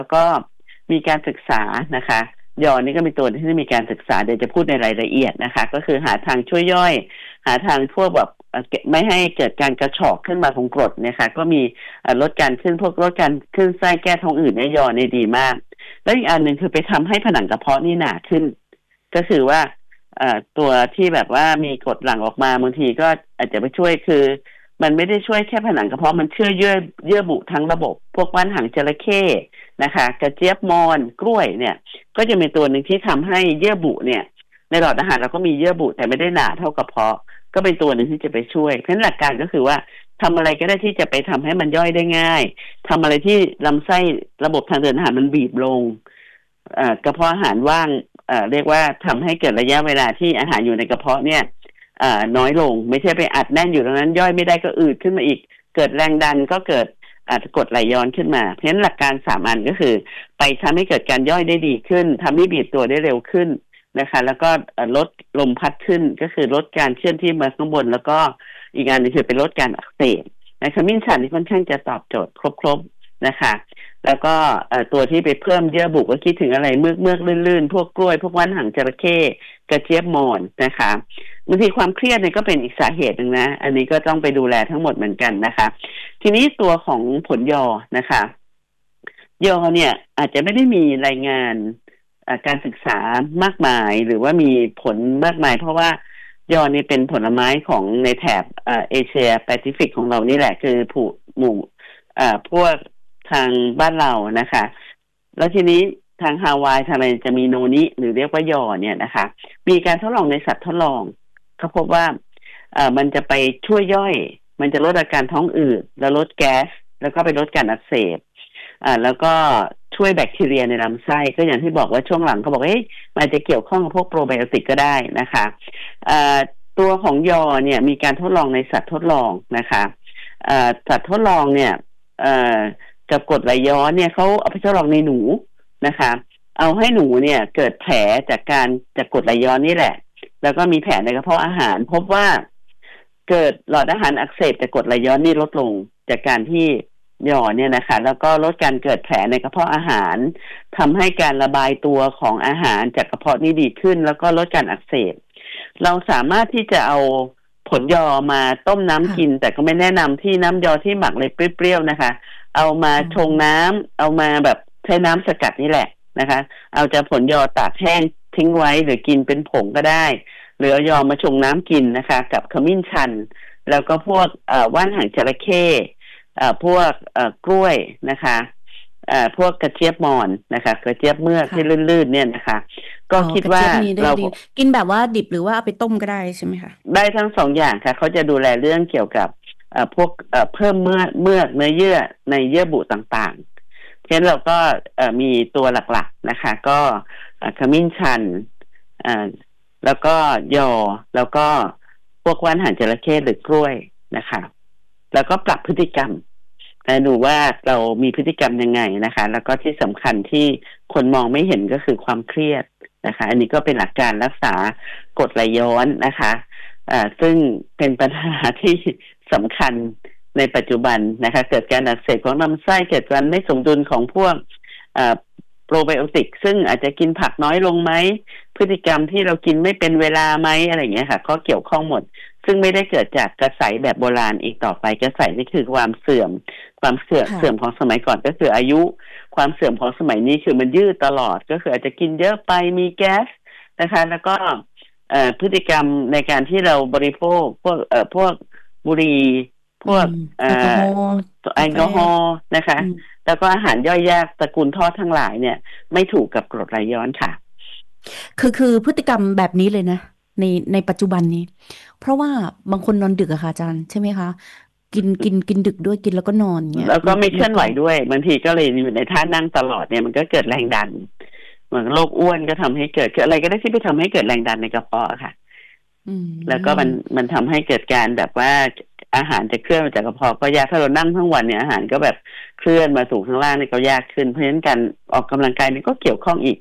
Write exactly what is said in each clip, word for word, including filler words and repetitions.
แล้วก็มีการศึกษานะคะยอนี่ก็มีตัวที่มีการศึกษาเดี๋ยวจะพูดในรายละเอียดนะคะก็คือหาทางช่วยย่อยหาทางพวกแบบไม่ให้เกิดการกระชอกขึ้นมาของกรดเนี่ยค่ะก็มีลดการขึ้นพวกลดการขึ้นไส้แก้ท้องอืดเนี่ยยอนี่ดีมากแล้วอีกอันหนึ่งคือไปทำให้ผนังกระเพาะนี่หนาขึ้นก็คือว่าตัวที่แบบว่ามีกรดหลั่งออกมาบางทีก็อาจจะไปช่วยคือมันไม่ได้ช่วยแค่ผนังกระเพาะมันเชื่อเยื่อเยื่อบุทั้งระบบพวกว่านหางจระเข้นะคะกระเจี๊ยบมอนกล้วยเนี่ยก็จะมีตัวหนึ่งที่ทำให้เยื่อบุเนี่ยในหลอดอาหารเราก็มีเยื่อบุแต่ไม่ได้หนาเท่ากระเพาะก็เป็นตัวหนึ่งที่จะไปช่วยเพราะฉะนั้นหลักการก็คือว่าทำอะไรก็ได้ที่จะไปทำให้มันย่อยได้ง่ายทำอะไรที่ลำไส้ระบบทางเดินอาหารมันบีบลงกระเพาะอาหารว่างเรียกว่าทำให้เกิดระยะเวลาที่อาหารอยู่ในกระเพาะเนี่ยน้อยลงไม่ใช่ไปอัดแน่นอยู่ตรงนั้นย่อยไม่ได้ก็อืดขึ้นมาอีกเกิดแรงดันก็เกิดอาจจะกดไหลย้อนขึ้นมาเพราะฉะนั้นหลักการสามอันก็คือไปทำให้เกิดการย่อยได้ดีขึ้นทำให้บีบตัวได้เร็วขึ้นนะคะแล้วก็ลดลมพัดขึ้นก็คือลดการเคลื่อนที่มาข้างบนแล้วก็อีกอันนึงคือไปลดการอักเสบนะขมิ้นชันนี่ค่อนข้างจะตอบโจทย์ครบๆนะคะแล้วก็ตัวที่ไปเพิ่มเยื่อบุก็คิดถึงอะไรเมือกเมือกลื่นๆพวกกล้วยพวกว่านหางจระเข้กระเจี๊ยบมอนนะคะบางทีความเครียดเนี่ยก็เป็นอีกสาเหตุหนึ่งนะอันนี้ก็ต้องไปดูแลทั้งหมดเหมือนกันนะคะทีนี้ตัวของผลยอนะคะยอเนี่ยอาจจะไม่ได้มีรายงานการศึกษามากมายหรือว่ามีผลมากมายเพราะว่ายอนี่เป็นผลไม้ของในแถบเอเชียแปซิฟิกของเรานี่แหละคือผู้หมู่พวกทางบ้านเรานะคะแล้วทีนี้ทางฮาวายทางอะไรจะมีโนนิหรือเรียกว่ายอเนี่ยนะคะมีการทดลองในสัตว์ทดลองเขาพบว่าเอ่อมันจะไปช่วยย่อยมันจะลดอาการท้องอืดแล้วลดแก๊สแล้วก็ไปลดการอักเสบอ่าแล้วก็ช่วยแบคทีเรียในลำไส้ก็อย่างที่บอกว่าช่วงหลังเขาบอกเฮ้ยมันจะเกี่ยวข้องกับพวกโปรไบโอติกก็ได้นะคะอ่าตัวของยอเนี่ยมีการทดลองในสัตว์ทดลองนะคะอ่าสัตว์ทดลองเนี่ยเอ่อกับกรดไหลย้อนเนี่ยเขาเอาไปทดลองในหนูนะคะเอาให้หนูเนี่ยเกิดแผลจากการจากกรดไหลย้อนนี่แหละแล้วก็มีแผลในกระเพาะอาหารพบว่าเกิดหลอดอาหารอักเสบจากกรดไหลย้อนนี่ลดลงจากการที่ยอเนี่ยนะคะแล้วก็ลดการเกิดแผลในกระเพาะอาหารทำให้การระบายตัวของอาหารจากกระเพาะนี่ดีขึ้นแล้วก็ลดการอักเสบเราสามารถที่จะเอาผลยอมาต้มน้ำกินแต่ก็ไม่แนะนำที่น้ำยอที่หมักเลยเปรี้ยวๆนะคะเอามาชงน้ำเอามาแบบใช้น้ำสกัดนี่แหละนะคะเอาจะผลยอตากแห้งทิ้งไว้หรือกินเป็นผงก็ได้หรือเอายอมาชงน้ำกินนะคะกับขมิ้นชันแล้วก็พวกว่านหางจระเข้พวกกล้วยนะคะพวกกระเจี๊ยบมอนนะคะกระเจี๊ยบเมือกที่ลื่นๆเนี่ยนะคะก็คิดว่าเรากินแบบว่าดิบหรือว่าเอาไปต้มก็ได้ใช่ไหมคะได้ทั้งสองอย่างค่ะเขาจะดูแลเรื่องเกี่ยวกับพวกเพิ่มเมือกเมือกเนื้อเยื่อในเยื่อบุต่างๆเพราะฉะนั้นเราก็มีตัวหลักๆนะคะก็ขมิ้นชันแล้วก็ยอแล้วก็พวกว่านหางจระเข้หรือกล้วยนะคะแล้วก็ปรับพฤติกรรมดูว่าเรามีพฤติกรรมยังไงนะคะแล้วก็ที่สำคัญที่คนมองไม่เห็นก็คือความเครียดนะคะอันนี้ก็เป็นหลักการรักษากรดไหลย้อนนะคะอ่าซึ่งเป็นปัญหาที่สำคัญในปัจจุบันนะคะเกิดการอักเสบของลำไส้เกิดการไม่สมดุลของพวกอ่าโปรไบโอติกซึ่งอาจจะกินผักน้อยลงไหมพฤติกรรมที่เรากินไม่เป็นเวลาไหมอะไรอย่างเงี้ยค่ะก็เกี่ยวข้องหมดซึ่งไม่ได้เกิดจากกระใสแบบโบราณอีกต่อไปกระใสนี่คือความเสื่อมความเสื่อมเสื่อมของสมัยก่อนก็คืออายุความเสื่อมของสมัยนี้คือมันยืดตลอดก็คืออาจจะกินเยอะไปมีแก๊สนะคะแล้วก็เอ่อพฤติกรรมในการที่เราบริโภคพวกเอ่อพวกบุหรี่พวกเอ่อแอลกอฮอล์นะคะแล้วก็อาหารย่อยยากตระกูลทอดทั้งหลายเนี่ยไม่ถูกกับกรดไหลย้อนค่ะคือคือพฤติกรรมแบบนี้เลยนะในในปัจจุบันนี้เพราะว่าบางคนนอนดึกอะค่ะอาจารย์ใช่ไหมคะกินกินกินดึกด้วยกินแล้วก็นอนเงี้ยแล้วก็ไม่เคลื่อนไหวด้วยบางทีก็เลยอยู่ในท่านั่งตลอดเนี่ยมันก็เกิดแรงดันเหมือนโรคอ้วนก็ทำให้เกิดคืออะไรก็ได้ที่ไปทำให้เกิดแรงดันในกระเพาะค่ะแล้วก็มันมันทำให้เกิดการแบบว่าอาหารจะเคลื่อนมาจากกระเพาะก็ยากถ้าเรานั่งทั้งวันเนี่ยอาหารก็แบบเคลื่อนมาสู่ข้างล่างนี่ก็ยากขึ้นเพราะฉะนั้นการออกกำลังกายนี่ก็เกี่ยวข้องอีก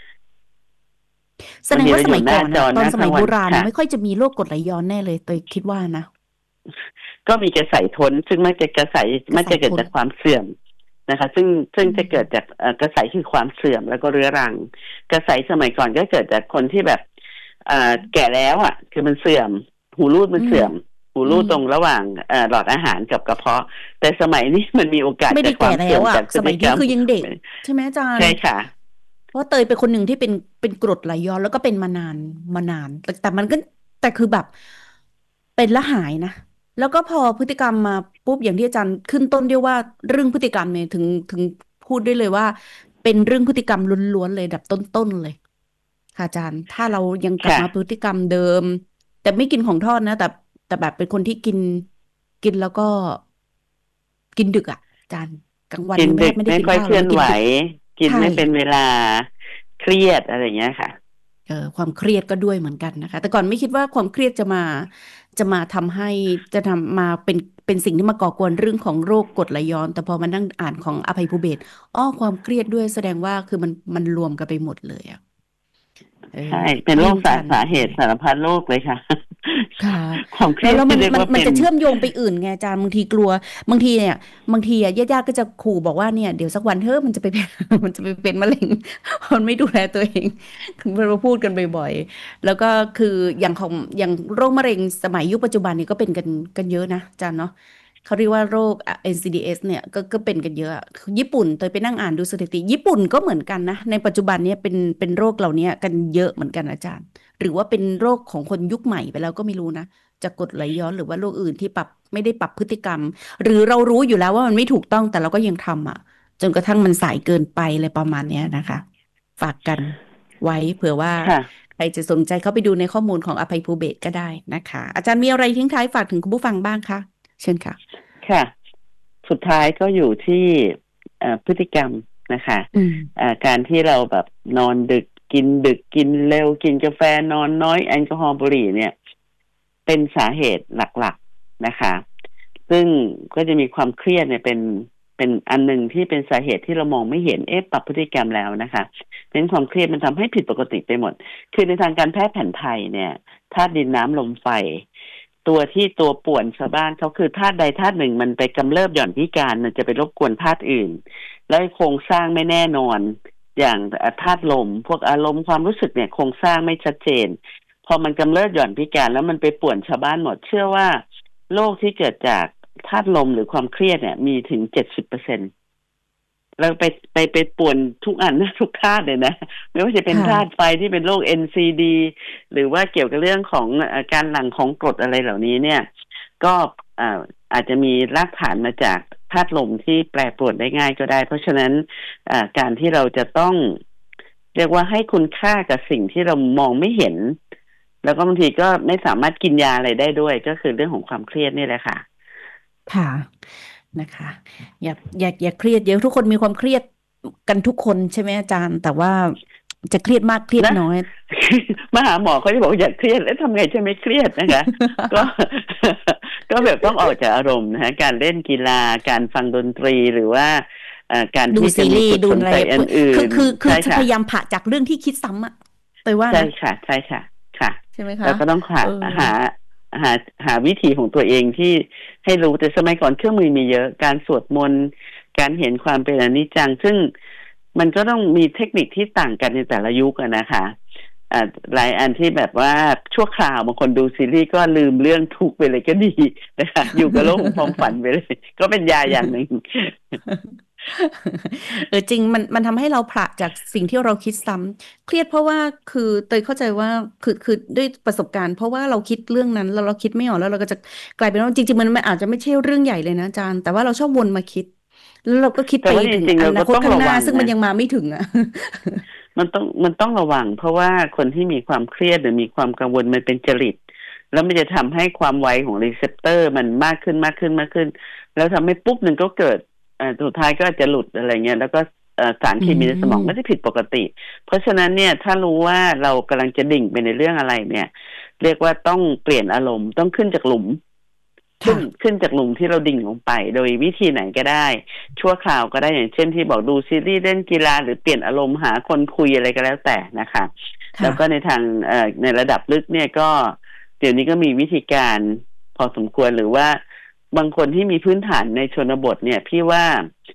แสดงว่าสมัยก่อนตอนสมัยโบราณไม่ค่อยจะมีโรคกรดไหลย้อนแน่เลยตัวคิดว่านะก็มีกระใสทนซึ่งไม่จะกระใสไม่จะเกิดจากความเสื่อมนะคะซึ่งซึ่งจะเกิดจากกระใสคือความเสื่อมแล้วก็เรื้อรังกระใสสมัยก่อนก็เกิดจากคนที่แบบแก่แล้วอ่ะคือมันเสื่อมหูรูดมันเสื่อมหูรูดตรงระหว่างหลอดอาหารกับกระเพาะแต่สมัยนี้มันมีโอกาสจากความเสื่อมจากพฤติกรรมสมัยนี้คือยังเด็กใช่ไหมอาจารย์ใช่ค่ะเพราะเตยเป็นคนหนึ่งที่เป็นเป็นกรดไหลย้อนแล้วก็เป็นมานานมานานแต่แต่มันก็แต่คือแบบเป็นละหายนะแล้วก็พอพฤติกรรมมาปุ๊บอย่างที่อาจารย์ขึ้นต้นด้วยว่าเรื่องพฤติกรรมเนี่ยถึงถึงพูดได้เลยว่าเป็นเรื่องพฤติกรรมล้วนๆเลยดับต้นๆเลยค่ะอาจารย์ถ้าเรายังกลับมาพฤติกรรมเดิมแต่ไม่กินของทอดนะแต่แต่แบบเป็นคนที่กินกินแล้วก็กินดึกอ่ะอาจารย์กลางวันกินดึกไม่ได้ไม่ค่อยเคลื่อนไหวกินไม่เป็นเวลาเครียดอะไรอย่างเงี้ยค่ะเออความเครียดก็ด้วยเหมือนกันนะคะแต่ก่อนไม่คิดว่าความเครียดจะมาจะมาทำให้จะทำมาเป็นเป็นสิ่งที่มาก่อกวนเรื่องของโรคกรดไหลย้อนแต่พอมานั่งอ่านของอภัยภูเบศรอ้อความเครียดด้วยแสดงว่าคือมันมันรวมกันไปหมดเลยอ่ะใช่เป็นโรคสาสาเหตุสารพัดโรคเลยค่ะค่ะความเครียดแล้วมันมันมันจะเชื่อมโยงไปอื่นไงอาจารย์บางทีกลัวบางทีเนี่ยบางทีอ่ะญาติๆก็จะขู่บอกว่าเนี่ยเดี๋ยวสักวันเฮ้ยมันจะไปเป็นมันจะไปเป็นมะเร็งมันไม่ดูแลตัวเองคือเราพูดกันบ่อยๆแล้วก็คืออย่างของอย่างโรคมะเร็งสมัยยุคปัจจุบันนี้ก็เป็นกันกันเยอะนะอาจารย์เนาะเขาเรียกว่าโรค เอ็น ซี ดี เอส เนี่ยก็ก็เป็นกันเยอะญี่ปุ่นเตยไปนั่งอ่านดูสถิติญี่ปุ่นก็เหมือนกันนะในปัจจุบันเนี่ยเป็นเป็นโรคเหล่านี้กันเยอะเหมือนกันอาจารย์หรือว่าเป็นโรคของคนยุคใหม่ไปแล้วก็ไม่รู้นะจะกดไหลย้อนหรือว่าโรคอื่นที่ปรับไม่ได้ปรับพฤติกรรมหรือเรารู้อยู่แล้วว่ามันไม่ถูกต้องแต่เราก็ยังทำอ่ะจนกระทั่งมันสายเกินไปอะไรประมาณนี้นะคะฝากกันไว้เผื่อว่าใครจะสนใจเข้าไปดูในข้อมูลของอภัยภูเบศรก็ได้นะคะอาจารย์มีอะไรทิ้งท้ายฝากถึงคุณผู้ฟังบ้างคะเชิญค่ะค่ะสุดท้ายก็อยู่ที่พฤติกรรมนะคะการที่เราแบบนอนดึกกินดึกกินเร็วกินกาแฟนอนน้อยแอลกอฮอล์บุหรี่เนี่ยเป็นสาเหตุหลักๆนะคะซึ่งก็จะมีความเครียดเนี่ยเป็นเป็นอันหนึ่งที่เป็นสาเหตุที่เรามองไม่เห็นเอ๊ะปรับพฤติกรรมแล้วนะคะเป็นความเครียดมันทำให้ผิดปกติไปหมดคือในทางการแพทย์แผนไทยเนี่ยธาตุดินน้ำลมไฟตัวที่ตัวป่วนชาวบ้านเขาคือธาตุใดธาตุหนึ่งมันไปกำเริบหย่อนพิการมันจะไปรบกวนธาตุอื่นแล้วโครงสร้างไม่แน่นอนอย่างธาตุลมพวกอารมณ์ความรู้สึกเนี่ยโครงสร้างไม่ชัดเจนพอมันกำเริบหย่อนพิการแล้วมันไปป่วนชาวบ้านหมดเชื่อว่าโรคที่เกิดจากธาตุลมหรือความเครียดเนี่ยมีถึง เจ็ดสิบเปอร์เซ็นต์ แล้วไปไปไปป่วนทุกอันนะทุกธาตุเลยนะไม่ว่าจะเป็นธาตุไฟที่เป็นโรค เอ็น ซี ดี หรือว่าเกี่ยวกับเรื่องของการหลั่งของกรดอะไรเหล่านี้เนี่ยก็อาจจะมีรากฐานมาจากธาตุลมที่แปรปรวนได้ง่ายก็ได้เพราะฉะนั้นการที่เราจะต้องเรียกว่าให้คุณค่ากับสิ่งที่เรามองไม่เห็นแล้วก็บางทีก็ไม่สามารถกินยาอะไรได้ด้วยก็คือเรื่องของความเครียดนี่แหละค่ะค่ะนะคะอย่าอย่าอย่าเครียดเยอะทุกคนมีความเครียดกันทุกคนใช่ไหมอาจารย์แต่ว่าจะเครียดมากเครียดน้อยมาหาหมอเขาจะบอกอย่าเครียดแล้วทำไงจะไม่เครียดนะคะก็ก็แบบต้องออกจากอารมณ์นะฮะการเล่นกีฬาการฟังดนตรีหรือว่าการดูซีรีส์ดูอะไรอื่นคือคือคือจะพยายามผ่าจากเรื่องที่คิดซ้ำอ่ะไปว่าใช่ค่ะใช่ค่ะค่ะใช่ไหมคะแล้วก็ต้องหาหาหาหาวิธีของตัวเองที่ให้รู้แต่สมัยก่อนเครื่องมือมีเยอะการสวดมนต์การเห็นความเป็นอนิจจังซึ่งมันก็ต้องมีเทคนิคที่ต่างกันในแต่ละยุคนะคะอ่าหลายอันที่แบบว่าชั่วคราวบางคนดูซีรีส์ก็ลืมเรื่องทุกข์ไปเลยก็ดีนะคะอยู่กับโลกของความฝันไปเลยก็เป็นยาอย่างหนึ่งเออจริงมันมันทำให้เราผละจากสิ่งที่เราคิดซ้ำเครียดเพราะว่าคือเตยเข้าใจว่าคือคือด้วยประสบการณ์เพราะว่าเราคิดเรื่องนั้นแล้วเราคิดไม่ออกแล้วเราก็จะกลายเป็นว่าจริงๆมันมันอาจจะไม่ใช่เรื่องใหญ่เลยนะอาจารย์แต่ว่าเราชอบวนมาคิดแล้วเราก็คิดไปถึงอนาคตข้างหน้าซึ่งมันยังมาไม่ถึงอ่ะมันต้องมันต้องระวังเพราะว่าคนที่มีความเครียดหรือมีความกังวลมันเป็นจริตแล้วมันจะทำให้ความไวของรีเซปเตอร์มันมากขึ้นมากขึ้นมากขึ้นแล้วทำให้ปุ๊บหนึ่งก็เกิดสุดท้ายก็จะหลุดอะไรเงี้ยแล้วก็สารเคมีในสมองไม่ได้ผิดปกติเพราะฉะนั้นเนี่ยถ้ารู้ว่าเรากำลังจะดิ่งไปในเรื่องอะไรเนี่ยเรียกว่าต้องเปลี่ยนอารมณ์ต้องขึ้นจากหลุมขึ้นขึ้นจากหลุมที่เราดิ่งลงไปโดยวิธีไหนก็ได้ชั่วคราวก็ได้อย่างเช่นที่บอกดูซีรีส์เล่นกีฬาหรือเปลี่ยนอารมณ์หาคนคุยอะไรก็แล้วแต่นะคะแล้วก็ในทางในระดับลึกเนี่ยก็เดี๋ยวนี้ก็มีวิธีการพอสมควรหรือว่าบางคนที่มีพื้นฐานในชนบทเนี่ยพี่ว่า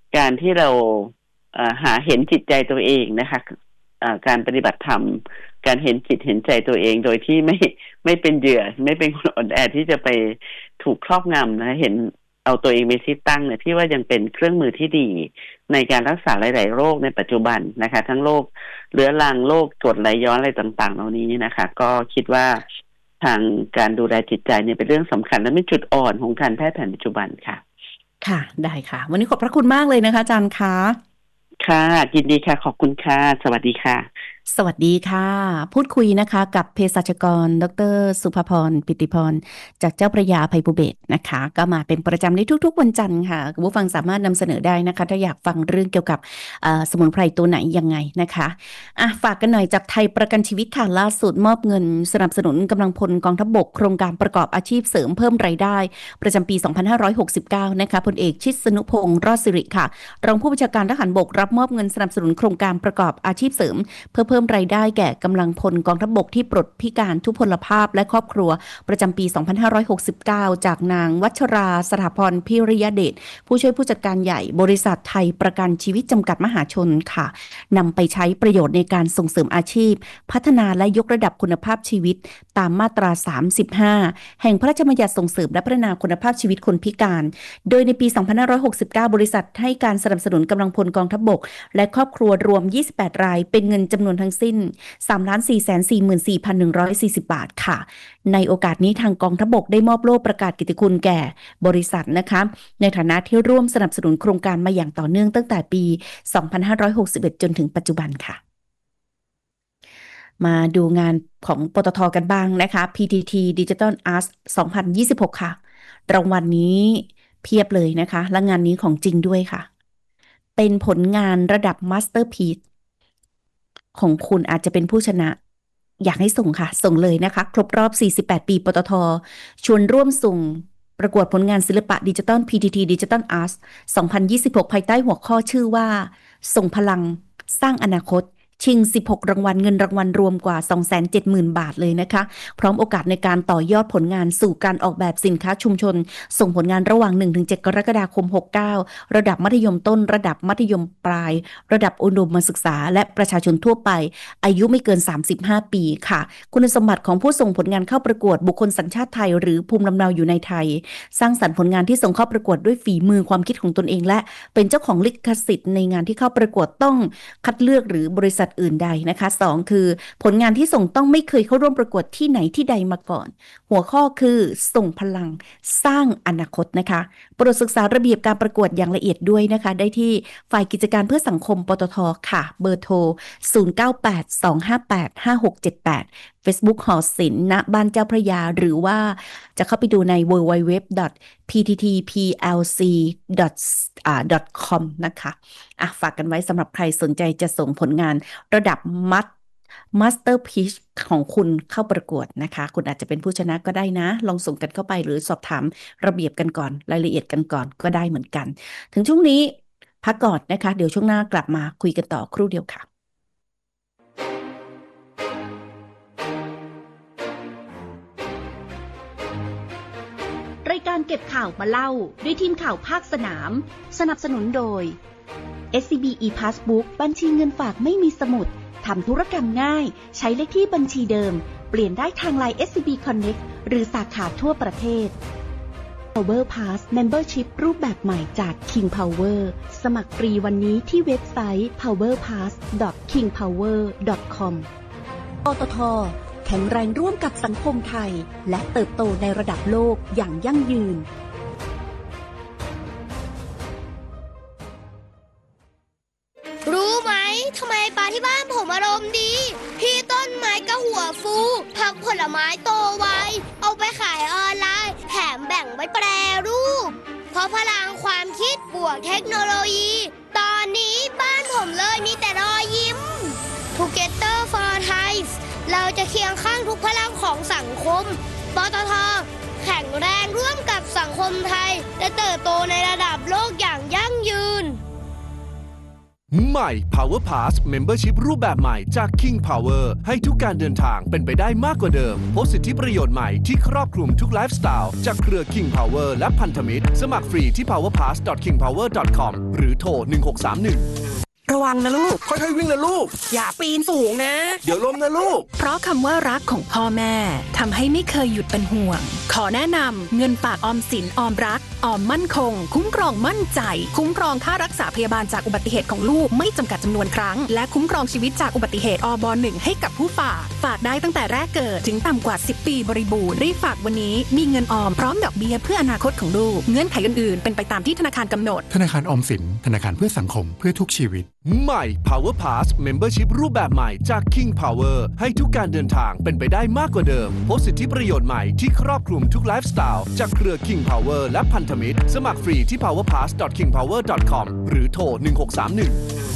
การที่เราหาเห็นจิตใจตัวเองนะคะการปฏิบัติธรรมการเห็นจิตเห็นใจตัวเองโดยที่ไม่ไม่เป็นเหยื่อไม่เป็นคนอ่อนแอที่จะไปถูกครอบงำนะเห็นเอาตัวเองเป็นที่ตั้งเนี่ยพี่ว่ายังเป็นเครื่องมือที่ดีในการรักษาหลายๆโรคในปัจจุบันนะคะทั้งโรคเรื้อรังโรคกรดไหลย้อนอะไรต่างๆเหล่านี้นะคะก็คิดว่าทางการดูแลจิตใจเนี่ยเป็นเรื่องสำคัญและเป็นจุดอ่อนของการแพทย์แผนปัจจุบันค่ะค่ะได้ค่ะวันนี้ขอบพระคุณมากเลยนะคะอาจารย์คะค่ะยินดีค่ะขอบคุณค่ะสวัสดีค่ะสวัสดีค่ะพูดคุยนะคะกับเภสัชกรดร.สุภพรปิติพรจากเจ้าพระยาอภัยภูเบศรนะคะก็มาเป็นประจำในทุกๆวันจันทร์ค่ะคุณผู้ฟังสามารถนำเสนอได้นะคะถ้าอยากฟังเรื่องเกี่ยวกับสมุนไพรตัวไหนยังไงนะคะอ่ะฝากกันหน่อยจากไทยประกันชีวิตค่ะล่าสุดมอบเงินสนับสนุนกำลังพลกองทัพบกโครงการประกอบอาชีพเสริมเพิ่มรายได้ประจำปีสองพันห้าร้อยหกสิบเก้านะคะพลเอกชิดสนุพงษ์รอดสิริค่ะรองผู้บัญชาการทหารบกรับมอบเงินสนับสนุนโครงการประกอบอาชีพเสริมเพื่อเพิ่มรายได้แก่กำลังพลกองทัพบกที่ปลดพิการทุพพลภาพและครอบครัวประจำปีสองพันห้าร้อยหกสิบเก้าจากนางวัชราสถาพรพิริยเดชผู้ช่วยผู้จัดการใหญ่บริษัทไทยประกันชีวิตจำกัดมหาชนค่ะนำไปใช้ประโยชน์ในการส่งเสริมอาชีพพัฒนาและยกระดับคุณภาพชีวิตตามมาตราสามสิบห้าแห่งพระราชบัญญัติส่งเสริมและพัฒนาคุณภาพชีวิตคนพิการโดยในปีสองพันห้าร้อยหกสิบเก้าบริษัทให้การสนับสนุนกำลังพลกองทัพบกและครอบครัวรวมยี่สิบแปดรายเป็นเงินจำนวนทั้งสิ้น สามล้านสี่แสนสี่หมื่นสี่พันหนึ่งร้อยสี่สิบ บาทค่ะในโอกาสนี้ทางกองทัพบกได้มอบโล่ประกาศกิตติคุณแก่บริษัทนะคะในฐานะที่ร่วมสนับสนุนโครงการมาอย่างต่อเนื่องตั้งแต่ปีสองพันห้าร้อยหกสิบเอ็ดจนถึงปัจจุบันค่ะมาดูงานของปตท.กันบ้างนะคะ พี ที ที Digital Arts สองพันยี่สิบหกค่ะรางวัล น, นี้เพียบเลยนะคะและงานนี้ของจริงด้วยค่ะเป็นผลงานระดับ Masterpiece ของคุณอาจจะเป็นผู้ชนะอยากให้ส่งค่ะส่งเลยนะคะครบรอบสี่สิบแปดปีปตท.ชวนร่วมส่งประกวดผลงานศิลปะดิจิทัล พี ที ที Digital Arts สองพันยี่สิบหกภายใต้หัวข้อชื่อว่าส่งพลังสร้างอนาคตชิงสิบหกรางวัลเงินรางวัลรวมกว่า สองแสนเจ็ดหมื่น บาทเลยนะคะพร้อมโอกาสในการต่อยอดผลงานสู่การออกแบบสินค้าชุมชนส่งผลงานระหว่าง หนึ่งถึงเจ็ด กรกฎาคมหกสิบเก้าระดับมัธยมต้นระดับมัธยมปลายระดับอุดมศึกษาและประชาชนทั่วไปอายุไม่เกินสามสิบห้าปีค่ะคุณสมบัติของผู้ส่งผลงานเข้าประกวดบุคคลสัญชาติไทยหรือภูมิลำเนาอยู่ในไทยสร้างสรรค์ผลงานที่ส่งเข้าประกวดด้วยฝีมือความคิดของตนเองและเป็นเจ้าของลิขสิทธิ์ในงานที่เข้าประกวดต้องคัดเลือกหรือบริษัทอื่นใดนะคะสองคือผลงานที่ส่งต้องไม่เคยเข้าร่วมประกวดที่ไหนที่ใดมาก่อนหัวข้อคือส่งพลังสร้างอนาคตนะคะโปรดศึกษาระเบียบการประกวดอย่างละเอียดด้วยนะคะได้ที่ฝ่ายกิจการเพื่อสังคมปตท.ค่ะเบอร์โทรศูนย์ เก้า แปด สอง ห้า แปด ห้า หก เจ็ด แปด Facebook หอศิลป์ณบ้านเจ้าพระยาหรือว่าจะเข้าไปดูใน ดับเบิลยู ดับเบิลยู ดับเบิลยู ดอท พี ที ที พี แอล ซี ดอท คอม นะคะอ่ะฝากกันไว้สำหรับใครสนใจจะส่งผลงานระดับมัดMasterpiece ของคุณเข้าประกวดนะคะคุณอาจจะเป็นผู้ชนะก็ได้นะลองส่งกันเข้าไปหรือสอบถามระเบียบกันก่อนรายละเอียดกันก่อนก็ได้เหมือนกันถึงช่วงนี้พักก่อนนะคะเดี๋ยวช่วงหน้ากลับมาคุยกันต่อครู่เดียวค่ะรายการเก็บข่าวมาเล่าด้วยทีมข่าวภาคสนามสนับสนุนโดย เอส ซี บี e-Passbook บัญชีเงินฝากไม่มีสมุดทำธุรกรรมง่ายใช้เลขที่บัญชีเดิมเปลี่ยนได้ทาง ไลน์ เอส ซี บี Connect หรือสาขาทั่วประเทศ Power Pass Membership รูปแบบใหม่จาก King Power สมัครฟรีวันนี้ที่เว็บไซต์ พาวเวอร์พาส ดอท คิงพาวเวอร์ ดอท คอม ปตท.แข็งแรงร่วมกับสังคมไทยและเติบโตในระดับโลกอย่างยั่งยืนรู้ไหมทำไมปลาที่บ้านผมอารมณ์ดีพี่ต้นไม้ก็หัวฟูผักผลไม้โตไวเอาไปขายออนไลน์แถมแบ่งไว้แปรรูปเพราะพลังความคิดบวกเทคโนโลยีตอนนี้บ้านผมเลยมีแต่รอยยิ้ม Together for Thai เราจะเคียงข้างทุกพลังของสังคมปตท.แข็งแรงร่วมกับสังคมไทยและเติบโตในระดับโลกอย่างยั่งยืนใหม่ Power Pass Membership รูปแบบใหม่จาก King Power ให้ทุกการเดินทางเป็นไปได้มากกว่าเดิมพบสิทธิประโยชน์ใหม่ที่ครอบคลุมทุกไลฟ์สไตล์จากเครือ King Power และพันธมิตรสมัครฟรีที่ พาวเวอร์พาส ดอท คิงพาวเวอร์ ดอท คอม หรือโทรหนึ่งหกสามหนึ่งระวังนะลูกค่อยๆวิ่งนะลูกอย่าปีนสูงนะเดี๋ยวล้มนะลูกเพราะคำว่ารักของพ่อแม่ทำให้ไม่เคยหยุดเป็นห่วงขอแนะนำเงินฝากออมสินออมรักออมมั่นคงคุ้มครองมั่นใจคุ้มครองค่ารักษาพยาบาลจากอุบัติเหตุของลูกไม่จำกัดจำนวนครั้งและคุ้มครองชีวิตจากอุบัติเหตุอบหนึ่งให้กับผู้ฝากฝากได้ตั้งแต่แรกเกิดถึงต่ำกว่าสิบปีบริบูรณ์รีบฝากวันนี้มีเงินออมพร้อมดอกเบี้ยเพื่ออนาคตของลูกเงื่อนไขอื่นๆเป็นไปตามที่ธนาคารกำหนดธนาคารออมสินธนาคารเพื่อสังคมเพื่อทุกชีวิตใหม่ Power Pass Membership รูปแบบใหม่จาก King Power ให้ทุกการเดินทางเป็นไปได้มากกว่าเดิมพบสิทธิประโยชน์ใหม่ที่ครอบคลุมทุกไลฟ์สไตล์จากเครือ King Power และพันธมิตรสมัครฟรีที่ พาวเวอร์พาส ดอท คิงพาวเวอร์ ดอท คอม หรือโทรหนึ่งหกสามหนึ่ง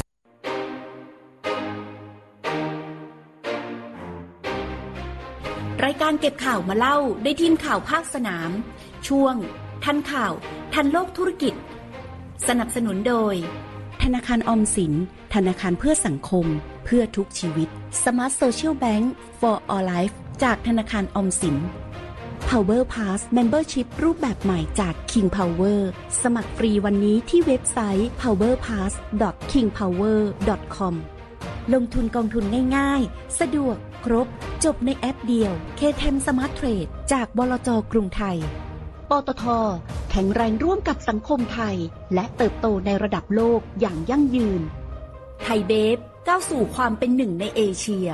รายการเก็บข่าวมาเล่าได้ทีมข่าวภาคสนามช่วงทันข่าวทันโลกธุรกิจสนับสนุนโดยธนาคารออมสินธนาคารเพื่อสังคมเพื่อทุกชีวิต Smart Social Bank for All Life จากธนาคารออมสิน Power Pass Membership รูปแบบใหม่จาก King Power สมัครฟรีวันนี้ที่เว็บไซต์ พาวเวอร์พาส ดอท คิงพาวเวอร์ ดอท คอม ลงทุนกองทุนง่ายๆสะดวกครบจบในแอปเดียว เค เท็น Smart Trade จากบลจ.กรุงไทยปตท.แข็งแรงร่วมกับสังคมไทยและเติบโตในระดับโลกอย่างยั่งยืนไทยเบฟก้าวสู่ความเป็นหนึ่งในเอเชีย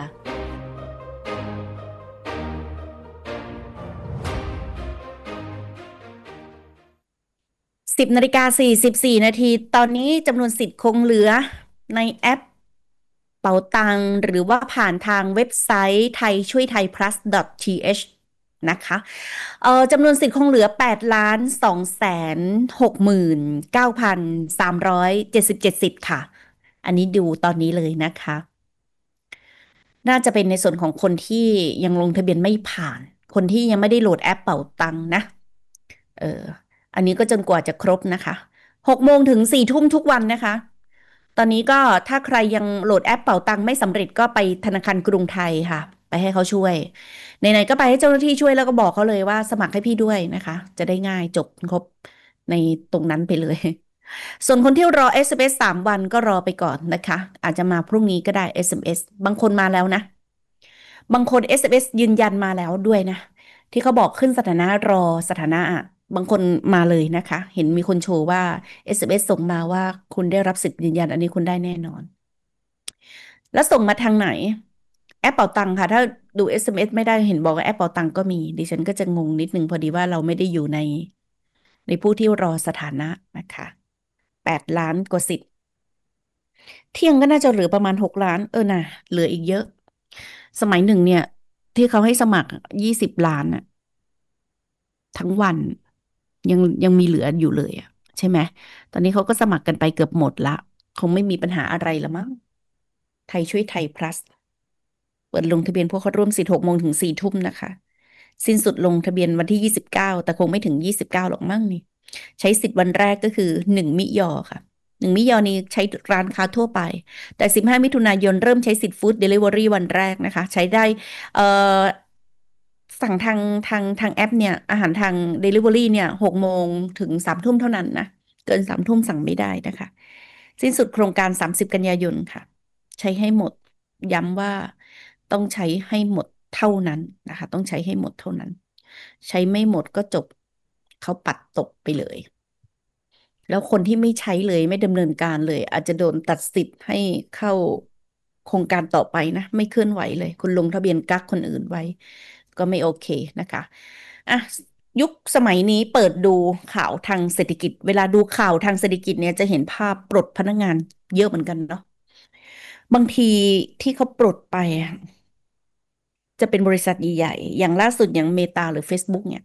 สิบนาฬิกาสี่สิบสี่นาทีตอนนี้จำนวนสิทธิ์คงเหลือในแอปเป๋าตังหรือว่าผ่านทางเว็บไซต์ไทยช่วยไทย plus ดอท ที เอช นะคะเอ่อจำนวนสิทธิ์คงเหลือแปดล้านสองแสนหกหมื่นเก้าพันสามร้อยเจ็ดสิบเจ็ดสิทธิ์ค่ะอันนี้ดูตอนนี้เลยนะคะน่าจะเป็นในส่วนของคนที่ยังลงทะเบียนไม่ผ่านคนที่ยังไม่ได้โหลดแอปเป๋าตังนะเอออันนี้ก็จนกว่าจะครบนะคะหกโมงถึงสี่ทุ่มทุกวันนะคะตอนนี้ก็ถ้าใครยังโหลดแอปเป๋าตังไม่สำเร็จก็ไปธนาคารกรุงไทยค่ะไปให้เขาช่วยไหนๆก็ไปให้เจ้าหน้าที่ช่วยแล้วก็บอกเขาเลยว่าสมัครให้พี่ด้วยนะคะจะได้ง่ายจบครบในตรงนั้นไปเลยส่วนคนที่รอ เอส เอ็ม เอส สามวันก็รอไปก่อนนะคะอาจจะมาพรุ่งนี้ก็ได้ เอส เอ็ม เอส บางคนมาแล้วนะบางคน เอส เอ็ม เอส ยืนยันมาแล้วด้วยนะที่เขาบอกขึ้นสถานะรอสถานะอะบางคนมาเลยนะคะเห็นมีคนโชว์ว่า เอส เอ็ม เอส ส่งมาว่าคุณได้รับสิทธิ์ยืนยันอันนี้คุณได้แน่นอนแล้วส่งมาทางไหนแอปเป๋าตังค่ะถ้าดู เอส เอ็ม เอส ไม่ได้เห็นบอกว่าแอปเป๋าตังก็มีดิฉันก็จะงงนิดนึงพอดีว่าเราไม่ได้อยู่ในในผู้ที่รอสถานะนะคะแปดล้านกว่าสิทธิ์เที่ยงก็น่าจะเหลือประมาณหกล้านเออน่ะเหลืออีกเยอะสมัยหนึ่งเนี่ยที่เขาให้สมัครยี่สิบล้านอะทั้งวันยังยังมีเหลืออยู่เลยอะใช่ไหมตอนนี้เขาก็สมัครกันไปเกือบหมดละคงไม่มีปัญหาอะไรละมั้งไทยช่วยไทย plus เปิดลงทะเบียนพวกเขาร่วมสิทธิ์หกโมงถึงสี่ทุ่มนะคะสิ้นสุดลงทะเบียนวันที่ยี่สิบเก้าแต่คงไม่ถึงยี่สิบเก้าหรอกมั้งนี่ใช้สิทธิ์วันแรกก็คือหนึ่งมิยอค่ะหนึ่งมิยอนี้ใช้ร้านค้าทั่วไปแต่สิบห้ามิถุนายนเริ่มใช้สิทธิ์ฟู้ดเดลิเวอรี่วันแรกนะคะใช้ได้เอ่อสั่งทางทางทางแอปเนี่ยอาหารทาง Delivery เนี่ยหกโมงถึงสามทุ่มเท่านั้นนะเกินสามทุ่มสั่งไม่ได้นะคะสิ้นสุดโครงการสามสิบกันยายนค่ะใช้ให้หมดย้ำว่าต้องใช้ให้หมดเท่านั้นนะคะต้องใช้ให้หมดเท่านั้นใช้ไม่หมดก็จบเขาปัดตกไปเลยแล้วคนที่ไม่ใช้เลยไม่ดำเนินการเลยอาจจะโดนตัดสิทธิ์ให้เข้าโครงการต่อไปนะไม่เคลื่อนไหวเลยคุณลงทะเบียนกักคนอื่นไว้ก็ไม่โอเคนะคะอ่ะยุคสมัยนี้เปิดดูข่าวทางเศรษฐกิจเวลาดูข่าวทางเศรษฐกิจเนี่ยจะเห็นภาพปลดพนักงานเยอะเหมือนกันเนาะบางทีที่เขาปลดไปจะเป็นบริษัทใหญ่ๆอย่างล่าสุดอย่างเมตาหรือ Facebook เนี่ย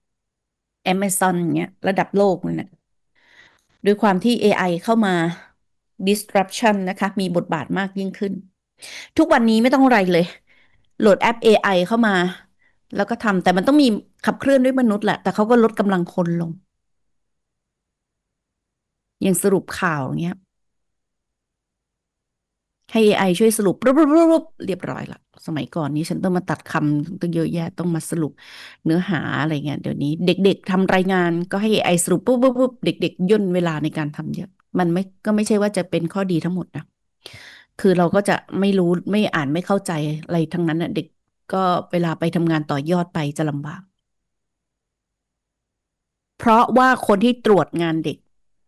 Amazon เนี่ยระดับโลกเลยนะด้วยความที่ เอ ไอ เข้ามา disruption นะคะมีบทบาทมากยิ่งขึ้นทุกวันนี้ไม่ต้องอะไรเลยโหลดแอป เอ ไอ เข้ามาแล้วก็ทำแต่มันต้องมีขับเคลื่อนด้วยมนุษย์แหละแต่เขาก็ลดกำลังคนลงอย่างสรุปข่าวเงี้ยให้ เอ ไอ ช่วยสรุปปุ๊บปุ๊บปุ๊บปุ๊บเรียบร้อยละสมัยก่อนนี้ฉันต้องมาตัดคำตั้งเยอะแยะต้องมาสรุปเนื้อหาอะไรเงี้ยเดี๋ยวนี้เด็กๆทำรายงานก็ให้ เอ ไอ สรุปปุ๊บปุ๊บปุ๊บเด็กๆย่นเวลาในการทำเยอะมันไม่ก็ไม่ใช่ว่าจะเป็นข้อดีทั้งหมดนะคือเราก็จะไม่รู้ไม่อ่านไม่เข้าใจอะไรทั้งนั้นน่ะเด็กก็เวลาไปทำงานต่อยอดไปจะลำบาก เพราะว่าคนที่ตรวจงานเด็ก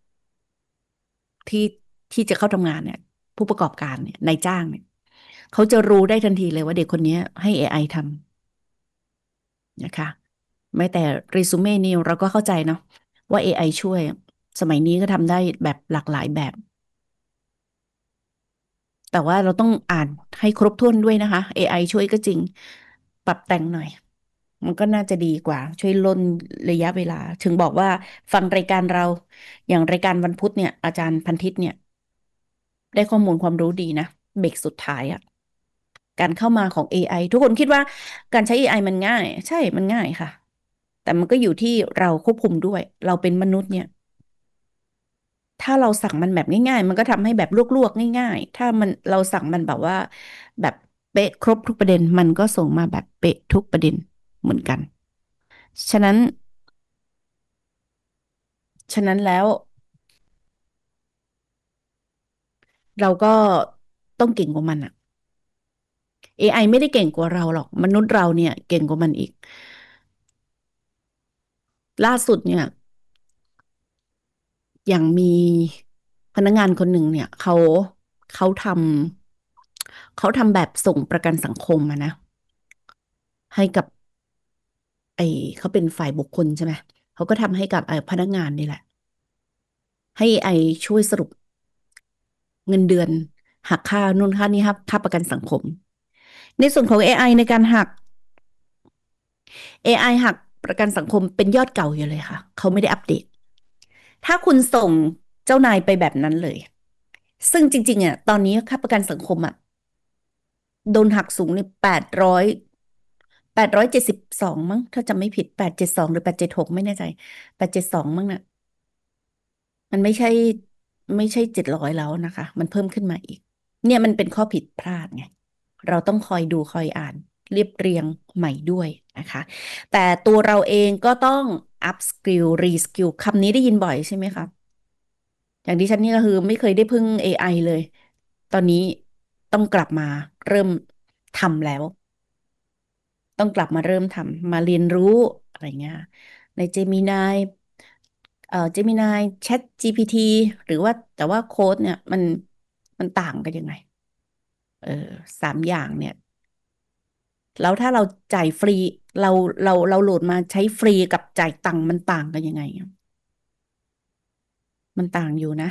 ที่ที่จะเข้าทำงานเนี่ยผู้ประกอบการเนี่ยนายจ้างเนี่ยเขาจะรู้ได้ทันทีเลยว่าเด็กคนนี้ให้ เอ ไอ ทำนะคะแม้แต่เรซูเม่นี่เราก็เข้าใจเนาะว่า เอ ไอ ช่วยสมัยนี้ก็ทำได้แบบหลากหลายแบบ แต่ว่าเราต้องอ่านให้ครบถ้วนด้วยนะคะ เอ ไอ ช่วยก็จริงปรับแต่งหน่อย มันก็น่าจะดีกว่า ช่วยล่นระยะเวลา ถึงบอกว่าฟังรายการเราอย่างรายการวันพุธเนี่ยอาจารย์พันทิตเนี่ย ได้ข้อมูลความรู้ดีนะเบรกสุดท้ายอะการเข้ามาของ เอ ไอ ทุกคนคิดว่าการใช้ เอ ไอ มันง่าย ใช่มันง่ายค่ะ แต่มันก็อยู่ที่เราควบคุมด้วย เราเป็นมนุษย์เนี่ย ถ้าเราสั่งมันแบบง่ายๆ มันก็ทำให้แบบลวกๆง่ายๆ ถ้ามันเราสั่งมันแบบว่าแบบเป๊ะครบทุกประเด็น มันก็ส่งมาแบบเป๊ะทุกประเด็นเหมือนกัน ฉะนั้น ฉะนั้นแล้ว เราก็ต้องเก่งกว่ามันอะ เอ ไอ ไม่ได้เก่งกว่าเราหรอก มนุษย์เราเนี่ยเก่งกว่ามันอีก ล่าสุดเนี่ย อย่างมีพนักงานคนหนึ่งเนี่ยเขาเขาทำเขาทำแบบส่งประกันสังคมอะนะ ให้กับไอเขาเป็นฝ่ายบุคคลใช่ไหมเขาก็ทำให้กับไอพนักงานนี่แหละ ให้ไอช่วยสรุปเงินเดือนหักค่านู่นค่านี้ครับค่าประกันสังคม ในส่วนของ เอ ไอ ในการหัก เอ ไอ หักประกันสังคมเป็นยอดเก่าอยู่เลยค่ะเขาไม่ได้อัปเดต ถ้าคุณส่งเจ้านายไปแบบนั้นเลย ซึ่งจริงๆอ่ะตอนนี้ค่าประกันสังคมอ่ะโดนหักสูงในแปดร้อยแปดร้อยเจ็ดสิบสองมั้งถ้าจำไม่ผิดแปดเจ็ดสองหรือแปดเจ็ดหกไม่แน่ใจแปดเจ็ดสองมั้งน่ะมันไม่ใช่ไม่ใช่เจ็ดร้อยแล้วนะคะ มันเพิ่มขึ้นมาอีก เนี่ยมันเป็นข้อผิดพลาดไงเราต้องคอยดูคอยอ่านเรียบเรียงใหม่ด้วยนะคะ แต่ตัวเราเองก็ต้อง up skill re skill คำนี้ได้ยินบ่อยใช่ไหมคะ อย่างที่ฉันนี่ก็คือไม่เคยได้พึ่ง เอ ไอ เลย ตอนนี้ต้องกลับมาเริ่มทำแล้ว ต้องกลับมาเริ่มทำมาเรียนรู้อะไรเงี้ยใน Gemini เอ่อ Gemini Chat จี พี ที หรือว่าแต่ว่าโค้ดเนี่ยมันมันต่างกันยังไง เออสามอย่างเนี่ย แล้วถ้าเราจ่ายฟรีเราเราเราโหลดมาใช้ฟรีกับจ่ายตังค์มันต่างกันยังไง มันต่างอยู่นะ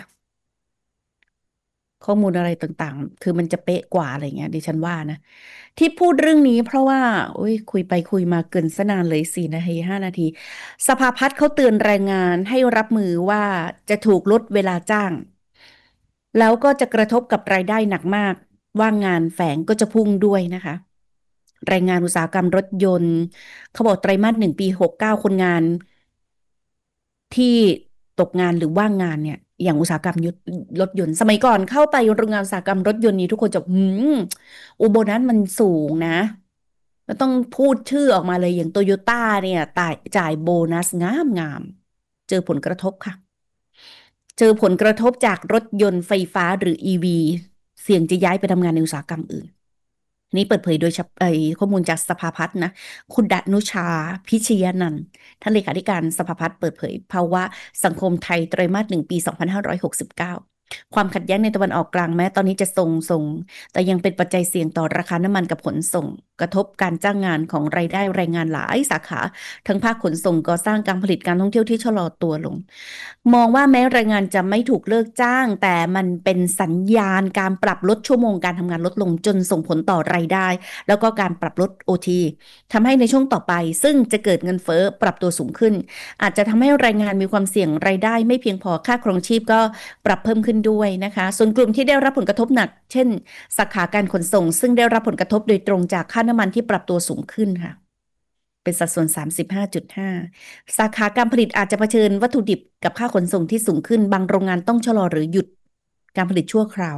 ข้อมูลอะไรต่างๆ คือมันจะเป๊ะกว่าอะไรเงี้ยดิฉันว่านะ ที่พูดเรื่องนี้เพราะว่าโอ้ยคุยไปคุยมาเกินซะนานเลยสี่นาทีห้านาที สภาพัฒน์เขาเตือนแรงงานให้รับมือว่าจะถูกลดเวลาจ้าง แล้วก็จะกระทบกับรายได้หนักมาก ว่างงานแฝงก็จะพุ่งด้วยนะคะ รายงานอุตสาหกรรมรถยนต์ เขาบอกไตรมาสหนึ่งปีหกเก้าคนงาน ที่ตกงานหรือว่างงานเนี่ย อย่างอุตสาหกรรมยุรถยนต์สมัยก่อนเข้าไปโรงงานอุตสาหกรรมรถยนต์นี้ทุกคนจะหืมอุโบนัสมันสูงนะแล้วต้องพูดชื่อออกมาเลยอย่างโตโยต้าเนี่ยจ่ายจ่ายโบนัสงามงามเจอผลกระทบค่ะ เจอผลกระทบจากรถยนต์ไฟฟ้าหรือ อี วี เสี่ยงจะย้ายไปทำงานในอุตสาหกรรมอื่น นี่เปิดเผยโดยไอ้ข้อมูลจากสภาพัฒน์นะคุณดนุชาพิชยนันท์ท่านเลขาธิการสภาพัฒน์เปิดเผยภาวะสังคมไทยไตรมาสหนึ่งปีสองพันห้าร้อยหกสิบเก้าความขัดแย้งในตะวันออกกลางแม้ตอนนี้จะทรงทรงแต่ยังเป็นปัจจัยเสี่ยงต่อราคาน้ำมันกับขนส่ง กระทบการจ้างงานของรายได้แรงงานหลายสาขาทั้งภาคขนส่งก่อสร้างการผลิตการท่องเที่ยวที่ชะลอตัวลง มองว่าแม้แรงงานจะไม่ถูกเลิกจ้าง แต่มันเป็นสัญญาณการปรับลดชั่วโมงการทำงานลดลงจนส่งผลต่อรายได้ แล้วก็การปรับลด โอ ที ทำให้ในช่วงต่อไปซึ่งจะเกิดเงินเฟ้อปรับตัวสูงขึ้น อาจจะทำให้แรงงานมีความเสี่ยงรายได้ไม่เพียงพอค่าครองชีพก็ปรับเพิ่มขึ้นด้วยนะคะส่วนกลุ่มที่ได้รับผลกระทบหนักเช่นสาขาการขนส่ง ซึ่งได้รับผลกระทบโดยตรงจากค่าน้ำมันที่ปรับตัวสูงขึ้นค่ะเป็นสัดส่วน สามสิบห้าจุดห้า สาขาการผลิตอาจจะเผชิญวัตถุดิบกับค่าขนส่งที่สูงขึ้นบางโรงงานต้องชะลอหรือหยุดการผลิตชั่วคราว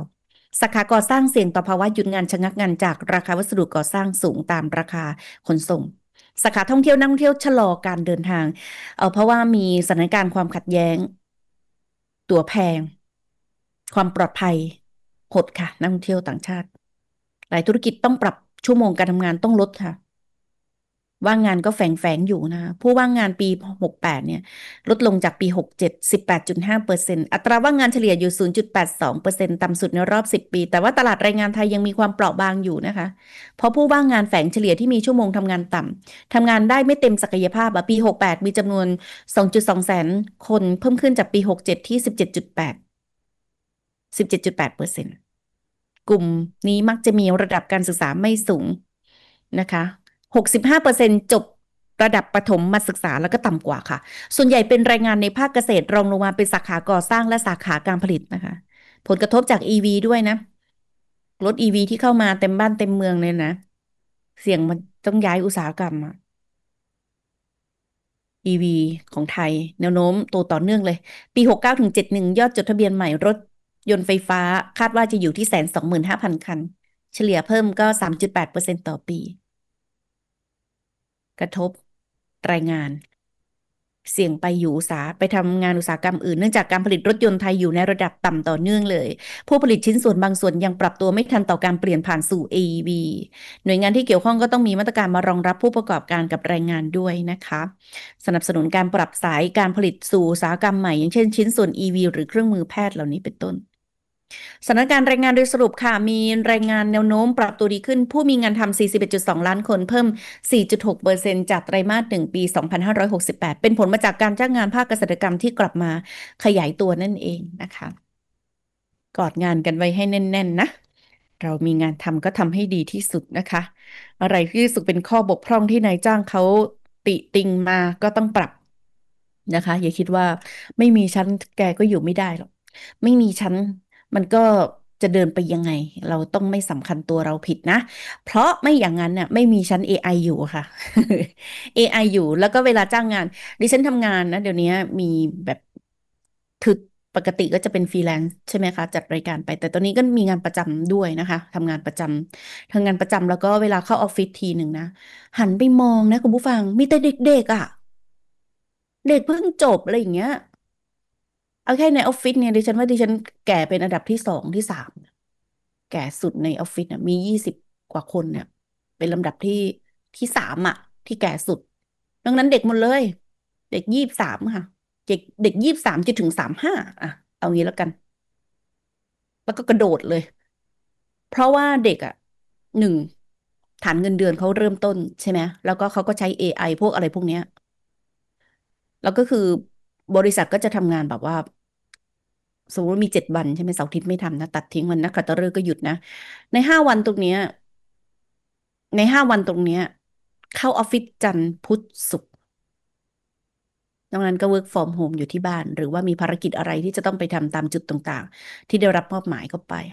สาขาก่อสร้างเสี่ยงต่อภาวะหยุดงานชะงักงานจากราคาวัสดุก่อสร้างสูงตามราคาขนส่งสาขาท่องเที่ยวนักท่องเที่ยวชะลอการเดินทางเอ่อเพราะว่ามีสถานการณ์ความขัดแย้งตั๋วแพงความปลอดภัยหดค่ะนักท่องเที่ยวต่างชาติหลายธุรกิจต้องปรับชั่วโมงการทำงานต้องลดค่ะว่างงานก็แฝงแฝงอยู่นะผู้ว่างงานปีหกสิบแปดเนี่ยลดลงจากปีหกสิบเจ็ด สิบแปดจุดห้าเปอร์เซ็นต์ อัตราว่างงานเฉลี่ยอยู่ ศูนย์จุดแปดสองเปอร์เซ็นต์ ต่ำสุดในรอบสิบปีแต่ว่าตลาดแรงงานไทยยังมีความเปราะบางอยู่นะคะเพราะผู้ว่างงานแฝงเฉลี่ยที่มีชั่วโมงทำงานต่ำทำงานได้ไม่เต็มศักยภาพอะปีหกสิบแปดมีจำนวน สองจุดสอง แสนคนเพิ่มขึ้นจากปีหกสิบเจ็ดที่ สิบเจ็ดจุดแปด สิบเจ็ดจุดแปดเปอร์เซ็นต์ กลุ่มนี้มักจะมีระดับการศึกษาไม่สูงนะคะ หกสิบห้าเปอร์เซ็นต์ จบระดับประถมมาศึกษาแล้วก็ต่ำกว่าค่ะส่วนใหญ่เป็นแรงงานในภาคเกษตรรองลงมาเป็นสาขาก่อสร้างและสาขาการผลิตนะคะผลกระทบจาก อี วี ด้วยนะรถ อี วี ที่เข้ามาเต็มบ้านเต็มเมืองเลยนะเสี่ยงมันต้องย้ายอุตสาหกรรมอะ อี วี ของไทยแนวโน้มโตต่อเนื่องเลยปีหกสิบเก้าถึงเจ็ดสิบเอ็ดยอดจดทะเบียนใหม่รถยนต์ไฟฟ้าคาดว่าจะอยู่ที่ หนึ่งแสนสองหมื่นห้าพัน คันเฉลี่ยเพิ่มก็ สามจุดแปดเปอร์เซ็นต์ ต่อปีกระทบรายงานเสี่ยงไปอยู่อุตสาหไปทำงานอุตสาหกรรมอื่นเนื่องจากการผลิตรถยนต์ไทยอยู่ในระดับต่ำต่อเนื่องเลยผู้ผลิตชิ้นส่วนบางส่วนยังปรับตัวไม่ทันต่อการเปลี่ยนผ่านสู่ อี วี หน่วยงานที่เกี่ยวข้องก็ต้องมีมาตรการมารองรับผู้ประกอบการกับแรงงานด้วยนะคะสนับสนุนการปรับสายการผลิตสู่อุตสาหกรรมใหม่อย่างเช่นชิ้นส่วน อี วี หรือเครื่องมือแพทย์เหล่านี้เป็นต้นสถานการณ์แรงงานโดยสรุปค่ะมีแรงงานแนวโน้มปรับตัวดีขึ้นผู้มีงานทำ สี่สิบเอ็ดจุดสอง ล้านคนเพิ่ม สี่จุดหกเปอร์เซ็นต์ จากไตรมาสหนึ่งปีสองพันห้าร้อยหกสิบแปดเป็นผลมาจากการจ้างงานภาคเกษตรกรรมที่กลับมาขยายตัวนั่นเองนะคะกอดงานกันไว้ให้แน่นๆนะเรามีงานทำก็ทำให้ดีที่สุดนะคะอะไรที่รู้สึกเป็นข้อบกพร่องที่นายจ้างเขาติติงมาก็ต้องปรับนะคะอย่าคิดว่าไม่มีฉันแกก็อยู่ไม่ได้หรอกไม่มีฉันมันก็จะเดินไปยังไงเราต้องไม่สำคัญตัวเราผิดนะเพราะไม่อย่างนั้นน่ะไม่มีชั้น เอ ไอ อยู่ค่ะ เอ ไอ อยู่แล้วก็เวลาจ้างงานดิฉันทำงานนะเดี๋ยวนี้มีแบบคือปกติก็จะเป็นฟรีแลนซ์ใช่ไหมคะจัดรายการไปแต่ตอนนี้ก็มีงานประจำด้วยนะคะทำงานประจำทำงานประจำแล้วก็เวลาเข้าออฟฟิศทีหนึ่งนะหันไปมองนะคุณผู้ฟังมีแต่เด็กๆอ่ะเด็กเพิ่งจบอะไรอย่างเงี้ยเอาแค่ในออฟฟิศเนี่ยดิฉันว่าดิฉันแก่เป็นอันดับที่สองที่สามแก่สุดในออฟฟิศนะมียี่สิบกว่าคนเนี่ยเป็นลำดับที่ที่สามอ่ะที่แก่สุดดังนั้นเด็กหมดเลยเด็กยี่สิบสามค่ะเด็กเด็กยี่สิบสามจะถึงสามห้าอ่ะเอางี้แล้วกันแล้วก็กระโดดเลยเพราะว่าเด็กอ่ะหนึ่งฐานเงินเดือนเขาเริ่มต้นใช่ไหมแล้วก็เขาก็ใช้ เอ ไอ พวกอะไรพวกเนี้ยแล้วก็คือบริษัทก็จะทำงานแบบว่าสมมติมีเจ็ดวันใช่ไหมเสาร์อาทิตย์ไม่ทำนะตัดทิ้งวันนักขัตฤกษ์ก็หยุดนะในห้าวันตรงเนี้ยในห้าวันตรงเนี้ยเข้าออฟฟิศจันทร์พุธศุกร์ดังนั้นก็ work from home อยู่ที่บ้านหรือว่ามีภารกิจอะไรที่จะต้องไปทำตามจุดต่างๆที่ได้รับมอบหมายก็ไป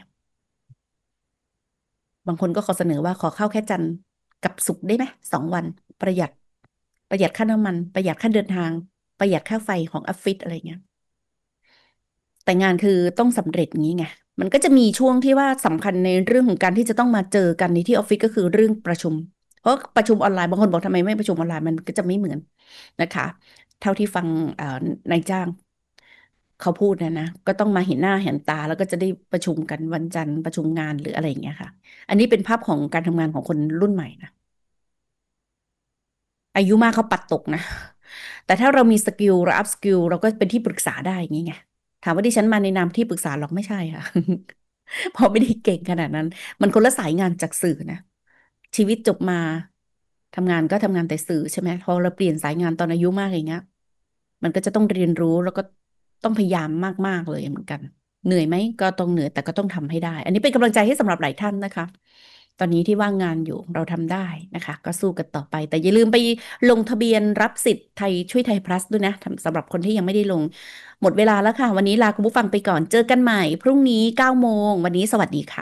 บางคนก็ขอเสนอว่าขอเข้าแค่จันทร์กับศุกร์ได้ไหมสองวันประหยัดประหยัดค่าน้ำมันประหยัดค่าเดินทางประหยัดค่าไฟของออฟฟิศอะไรเงี้ยแต่งานคือต้องสำเร็จอย่างนี้ไงมันก็จะมีช่วงที่ว่าสำคัญในเรื่องของการที่จะต้องมาเจอกันในที่ออฟฟิศก็คือเรื่องประชุมเพราะประชุมออนไลน์บางคนบอกทำไมไม่ประชุมออนไลน์มันก็จะไม่เหมือนนะคะเท่าที่ฟังนายจ้างเขาพูดนะนะก็ต้องมาเห็นหน้าเห็นตาแล้วก็จะได้ประชุมกันวันจันทร์ประชุมงานหรืออะไรอย่างเงี้ยค่ะอันนี้เป็นภาพของการทำงานของคนรุ่นใหม่นะอายุมากเขาปัดตกนะแต่ถ้าเรามีสกิลเราอัพสกิลเราก็เป็นที่ปรึกษาได้อย่างงี้ไงถามว่าดิฉันมาในนามที่ปรึกษาหรอกไม่ใช่ค่ะ เพราะไม่ได้เก่งขนาดนั้นมันคนละสายงานจากสื่อนะชีวิตจบมาทำงานก็ทำงานแต่สื่อใช่ไหมพอเราเปลี่ยนสายงานตอนอายุมากอย่างเงี้ยมันก็จะต้องเรียนรู้แล้วก็ต้องพยายามมากๆเลยเหมือนกันเหนื่อยไหมก็ต้องเหนื่อยแต่ก็ต้องทำให้ได้อันนี้เป็นกำลังใจให้สำหรับหลายท่านนะคะตอนนี้ที่ว่างงานอยู่เราทำได้นะคะก็สู้กันต่อไปแต่อย่าลืมไปลงทะเบียนรับสิทธิ์ไทยช่วยไทย plus ด้วยนะสำหรับคนที่ยังไม่ได้ลงหมดเวลาแล้วค่ะวันนี้ลาคุณผู้ฟังไปก่อนเจอกันใหม่พรุ่งนี้เก้าโมงวันนี้สวัสดีค่ะ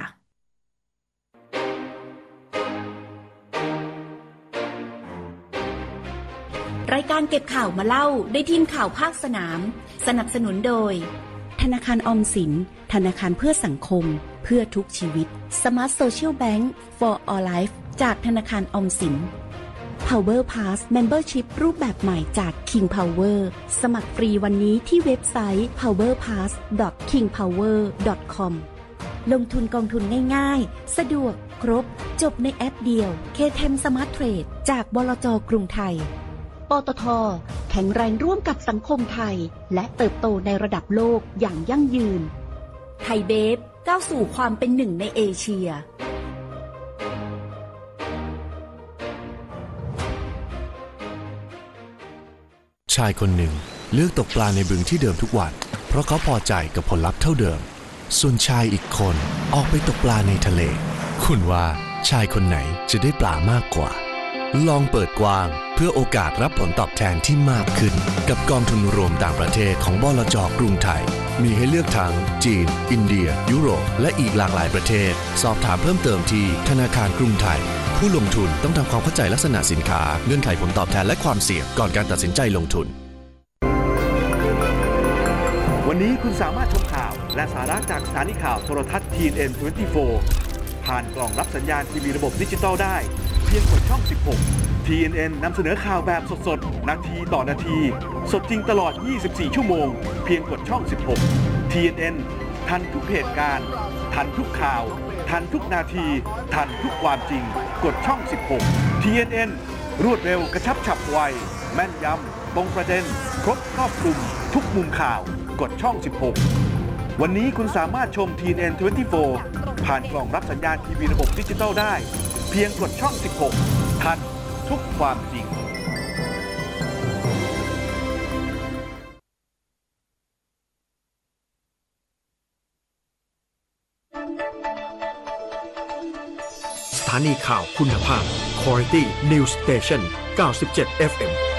รายการเก็บข่าวมาเล่าได้ทีมข่าวภาคสนามสนับสนุนโดยธนาคารออมสินธนาคารเพื่อสังคมเพื่อทุกชีวิต Smart Social Bank for All Life จากธนาคารออมสิน Power Pass Membership รูปแบบใหม่จาก King Power สมัครฟรีวันนี้ที่เว็บไซต์ พาวเวอร์พาส ดอท คิงพาวเวอร์ ดอท คอม ลงทุนกองทุนง่ายๆสะดวกครบจบในแอปเดียว เค ที อี เอ็ม Smart Trade จากบลจ.กรุงไทยปตท.แข็งแรงร่วมกับสังคมไทยและเติบโตในระดับโลกอย่างยั่งยืนไทยเบฟก้าวสู่ความเป็นหนึ่งในเอเชียชายคนหนึ่งเลือกตกปลาในบึงที่เดิมทุกวันเพราะเขาพอใจกับผลลัพธ์เท่าเดิมส่วนชายอีกคนออกไปตกปลาในทะเลคุณว่าชายคนไหนจะได้ปลามากกว่าลองเปิดกว้างเพื่อโอกาสรับผลตอบแทนที่มากขึ้นกับกองทุนรวมต่างประเทศของบลจ.กรุงไทยมีให้เลือกทั้งจีนอินเดียยุโรปและอีกหลากหลายประเทศสอบถามเพิ่มเติมที่ธนาคารกรุงไทยผู้ลงทุนต้องทำความเข้าใจลักษณะสินค้าเงื่อนไขผลตอบแทนและความเสี่ยงก่อนการตัดสินใจลงทุนวันนี้คุณสามารถชมข่าวและสาระจากสถานีข่าวโทรทัศน์ ที เอ็น เอ็น ยี่สิบสี่ ผ่านกล่องรับสัญญาณทีวีระบบดิจิตอลได้เพียงกดช่องสิบหก ที เอ็น เอ็น นำเสนอข่าวแบบสดๆนาทีต่อนาทีสดจริงตลอดยี่สิบสี่ชั่วโมงเพียงกดช่องสิบหก ที เอ็น เอ็น ทันทุกเหตุการณ์ทันทุกข่าวทันทุกนาทีทันทุกความจริงกดช่องสิบหก ที เอ็น เอ็น รวดเร็วกระชับฉับไวแม่นยำตรงประเด็นครบครอบคลุมทุกมุมข่าวกดช่องสิบหกวันนี้คุณสามารถชม ที เอ็น เอ็น ยี่สิบสี่ ผ่านกล่องรับสัญญาณทีวีระบบดิจิตอลได้เพียงกดช่องสิบหกทันทุกความจริงสถานีข่าวคุณภาพ Quality News Station เก้าสิบเจ็ด เอฟ เอ็ม